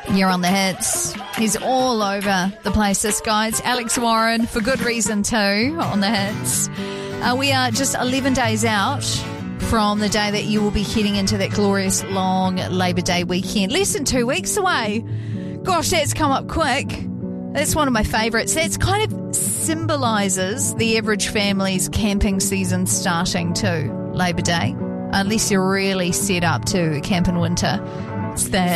You're on the hits. He's all over the place, this guy. It's Alex Warren, for good reason too, on the hits. We are just 11 days out from the day that you will be heading into that glorious long Labour Day weekend. Less than 2 weeks away. Gosh, that's come up quick. That's one of my favourites. That's kind of symbolises the average family's camping season starting too, Labour Day. Unless you're really set up to camp in winter. It's that